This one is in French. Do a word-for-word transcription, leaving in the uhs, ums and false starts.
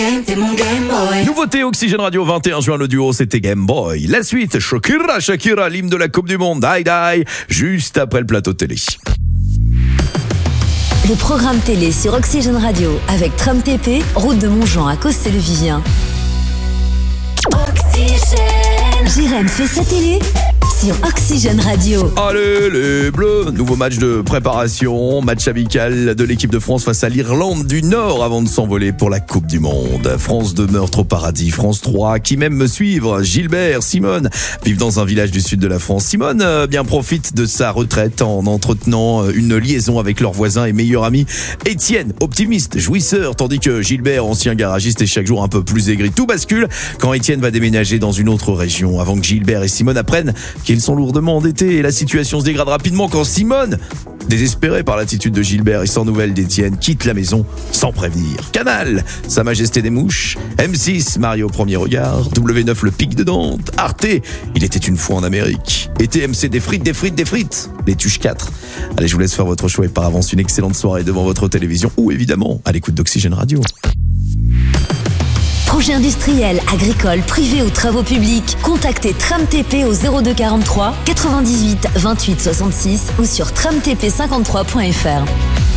game, t'es mon Game Boy. Nouveauté Oxygène Radio, vingt et un juin, le duo c'était Game Boy. La suite, Shakira, Shakira, l'hymne de la Coupe du Monde, Die Die, juste après le plateau télé. Le programme télé sur Oxygène Radio avec Tram T P, route de Montjean à Cossé-le-Vivien. Oxygène. Jérém fait sa télé sur Oxygène Radio. Allez les Bleus, nouveau match de préparation, match amical de l'équipe de France face à l'Irlande du Nord avant de s'envoler pour la Coupe du Monde. France deux meurtres au paradis, France trois qui même me suivre, Gilbert, Simone vivent dans un village du sud de la France. Simone euh, bien profite de sa retraite en entretenant une liaison avec leur voisin et meilleur ami Étienne, optimiste, jouisseur, tandis que Gilbert, ancien garagiste, est chaque jour un peu plus aigri. Tout bascule quand Étienne va déménager dans une autre région avant que Gilbert et Simone apprennent qu'ils sont lourdement endettés et la situation se dégrade rapidement quand Simone, désespérée par l'attitude de Gilbert et sans nouvelles d'Étienne, quitte la maison sans prévenir. Canal, Sa Majesté des Mouches, M six, Mario au premier regard, W neuf, Le Pic de Dante, Arte, Il était une fois en Amérique, et T M C, des frites, des frites, des frites, Les Tuches quatre. Allez, je vous laisse faire votre choix et par avance une excellente soirée devant votre télévision ou évidemment à l'écoute d'Oxygène Radio. Projet industriel, agricole, privé ou travaux publics, contactez Tram T P au zéro deux quarante-trois quatre-vingt-dix-huit vingt-huit soixante-six ou sur tram t p cinquante-trois point f r.